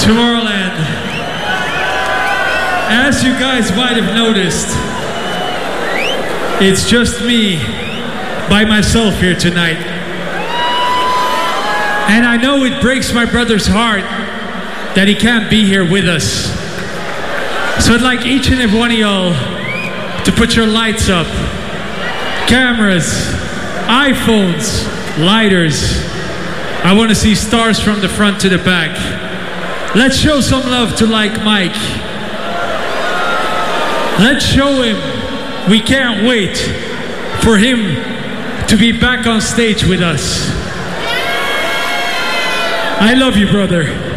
Tomorrowland. As you guys might have noticed, it's just me by myself here tonight. And I know it breaks my brother's heart that he can't be here with us. So I'd like each and every one of y'all to put your lights up, cameras, iPhones, lighters. I want to see stars from the front to the back. Let's show some love to Like Mike. Let's show him we can't wait for him to be back on stage with us. I love you, brother.